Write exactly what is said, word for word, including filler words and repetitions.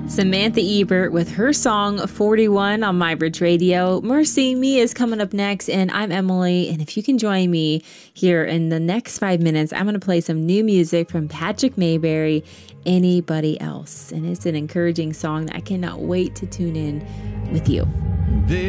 Samantha Ebert with her song forty-one on MyBridge Radio. Mercy Me is coming up next, and I'm Emily. And if you can join me here in the next five minutes, I'm going to play some new music from Patrick Mayberry, Anybody Else. And it's an encouraging song that I cannot wait to tune in with you.